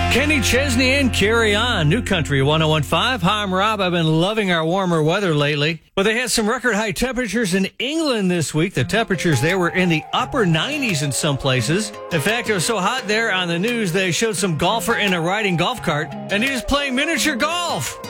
Kenny Chesney and Carry On. New Country 101.5. Hi, I'm Rob. I've been loving our warmer weather lately. But they had some record high temperatures in England this week. The temperatures there were in the upper 90s in some places. In fact, it was so hot there on the news, they showed some golfer in a riding golf cart, and he was playing miniature golf.